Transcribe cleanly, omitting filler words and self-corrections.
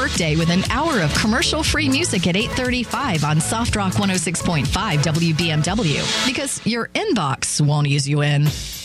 workday with an hour of commercial-free music at 8:35 on Soft Rock 106.5 WBMW, because your inbox won't ease you in.